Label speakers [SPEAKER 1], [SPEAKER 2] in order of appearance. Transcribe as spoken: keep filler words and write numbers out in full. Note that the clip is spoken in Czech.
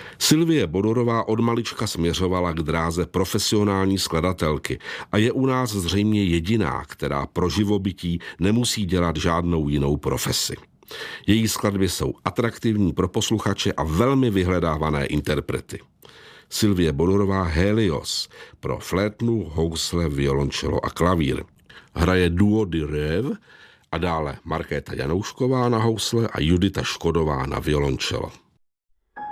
[SPEAKER 1] Sylvie Bodorová od malička směřovala k dráze profesionální skladatelky a je u nás zřejmě jediná, která pro živobytí nemusí dělat žádnou jinou profesi. Její skladby jsou atraktivní pro posluchače a velmi vyhledávané interprety. Sylvie Bodorová Helios pro flétnu, housle, violončelo a klavír. Hraje duo de rêve a dále Markéta Janoušková na housle a Judita Škodová na violončelo.